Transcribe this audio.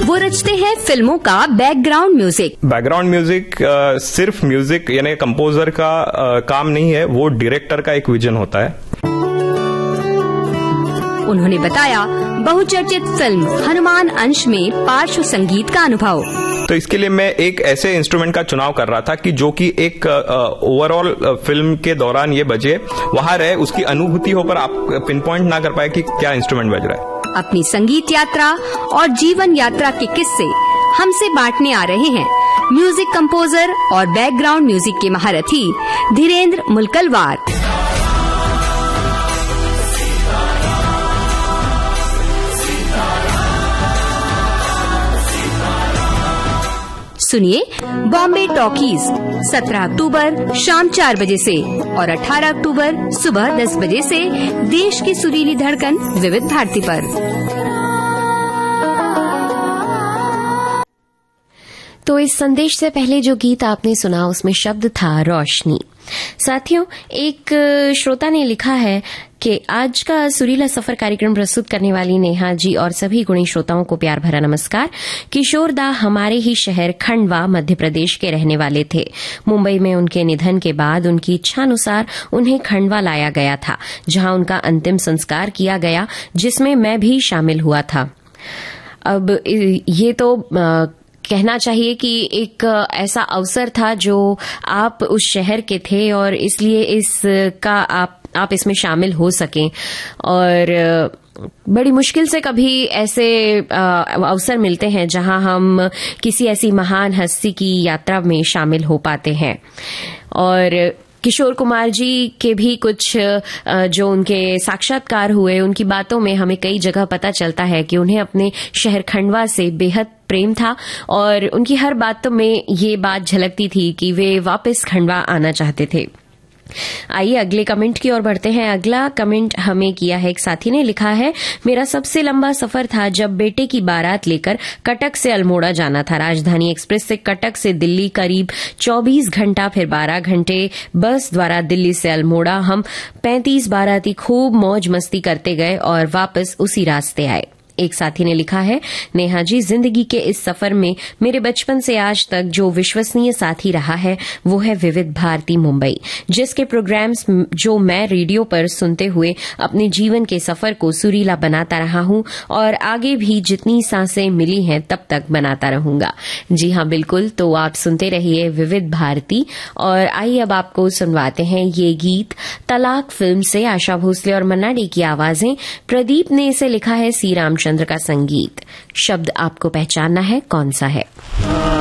वो रचते हैं फिल्मों का बैकग्राउंड म्यूजिक। बैकग्राउंड म्यूजिक सिर्फ म्यूजिक यानी कंपोजर का काम नहीं है, वो डायरेक्टर का एक विजन होता है। उन्होंने बताया बहुचर्चित फिल्म हनुमान अंश में पार्श्व संगीत का अनुभव। तो इसके लिए मैं एक ऐसे इंस्ट्रूमेंट का चुनाव कर रहा था कि जो कि एक ओवरऑल फिल्म के दौरान ये बजे, वहां रहे, उसकी अनुभूति हो पर आप पिन पॉइंट ना कर पाए कि क्या इंस्ट्रूमेंट बज रहा है। अपनी संगीत यात्रा और जीवन यात्रा के किस्से हमसे बांटने आ रहे हैं म्यूजिक कंपोजर और बैकग्राउंड म्यूजिक के महारथी धीरेन्द्र मुलकलवार। सुनिए बॉम्बे टॉकीज 17 अक्टूबर शाम 4 बजे से और 18 अक्टूबर सुबह 10 बजे से देश की सुरीली धड़कन विविध भारती पर। तो इस संदेश से पहले जो गीत आपने सुना उसमें शब्द था रोशनी। साथियों, एक श्रोता ने लिखा है कि आज का सुरीला सफर कार्यक्रम प्रस्तुत करने वाली नेहा जी और सभी गुणी श्रोताओं को प्यार भरा नमस्कार। किशोर दा हमारे ही शहर खंडवा मध्य प्रदेश के रहने वाले थे। मुंबई में उनके निधन के बाद उनकी इच्छानुसार उन्हें खंडवा लाया गया था, जहां उनका अंतिम संस्कार किया गया, जिसमें मैं भी शामिल हुआ था। अब ये तो कहना चाहिए कि एक ऐसा अवसर था जो आप उस शहर के थे और इसलिए इसका आप इसमें शामिल हो सकें, और बड़ी मुश्किल से कभी ऐसे अवसर मिलते हैं जहां हम किसी ऐसी महान हस्ती की यात्रा में शामिल हो पाते हैं। और किशोर कुमार जी के भी कुछ जो उनके साक्षात्कार हुए, उनकी बातों में हमें कई जगह पता चलता है कि उन्हें अपने शहर खंडवा से बेहद प्रेम था और उनकी हर बातों में ये बात झलकती थी कि वे वापस खंडवा आना चाहते थे। आइए अगले कमेंट की ओर बढ़ते हैं। अगला कमेंट हमें किया है एक साथी ने, लिखा है मेरा सबसे लंबा सफर था जब बेटे की बारात लेकर कटक से अल्मोड़ा जाना था। राजधानी एक्सप्रेस से कटक से दिल्ली करीब 24 घंटा, फिर 12 घंटे बस द्वारा दिल्ली से अल्मोड़ा। हम 35 बाराती खूब मौज मस्ती करते गए और वापस उसी रास्ते आए। एक साथी ने लिखा है, नेहा जी, जिंदगी के इस सफर में मेरे बचपन से आज तक जो विश्वसनीय साथी रहा है वो है विविध भारती मुंबई, जिसके प्रोग्राम्स जो मैं रेडियो पर सुनते हुए अपने जीवन के सफर को सुरीला बनाता रहा हूं और आगे भी जितनी सांसें मिली हैं तब तक बनाता रहूंगा। जी हां, बिल्कुल। तो आप सुनते रहिए विविध भारती। और आइए अब आपको सुनवाते हैं ये गीत तलाक फिल्म से। आशा भोसले और मन्ना डे की आवाजें, प्रदीप ने इसे लिखा है, सी रामचंद्र का संगीत। शब्द आपको पहचानना है कौन सा है।